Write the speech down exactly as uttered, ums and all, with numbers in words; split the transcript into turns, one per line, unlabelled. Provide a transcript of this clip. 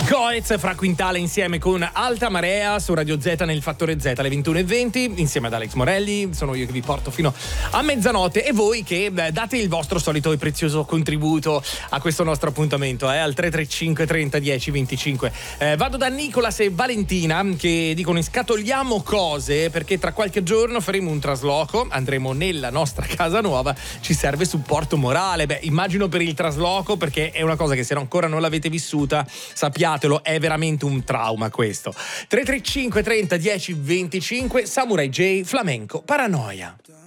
Coez fra Quintale insieme con Alta Marea su Radio Z nel Fattore Z alle ventuno e venti insieme ad Alex Morelli. Sono io che vi porto fino a mezzanotte e voi che beh, date il vostro solito e prezioso contributo a questo nostro appuntamento eh, al tre tre cinque trenta dieci venticinque. Eh, vado da Nicolas e Valentina che dicono: scatoliamo cose perché tra qualche giorno faremo un trasloco, andremo nella nostra casa nuova, ci serve supporto morale. Beh, immagino per il trasloco, perché è una cosa che se ancora non l'avete vissuta sappiatelo, è veramente un trauma questo. tre tre cinque trenta dieci venticinque. Samurai J, Flamenco, Paranoia.